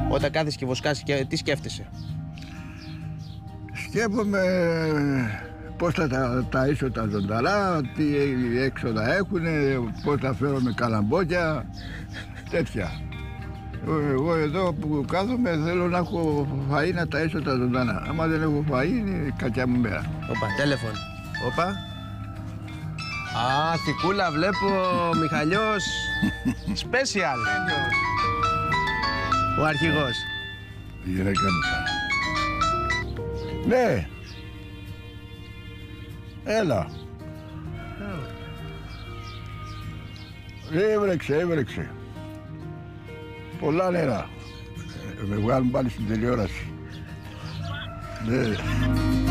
Όταν κάθεσαι και βοσκάς, τι σκέφτεσαι? Σκέφτομαι πώς θα τα ταΐσω τα ζωνταρά, τι έξοδα έχουν, πώς θα φέρω με καλαμπόκια, τέτοια. Εγώ εδώ που κάθομαι θέλω να έχω φαΐ να ταΐσω τα ζωντανά. Άμα δεν έχω φαΐ είναι κακιά μου μέρα. Όπα, τέλεφων. Όπα. Α, Θικούλα, βλέπω, Μιχαλιός. Special. Ο αρχηγός. Η γυναίκα μου. Ναι. Έλα. Έβρεξε. Πολλά νερά. Με βγάλουν πάλι στην τηλεόραση. Ναι.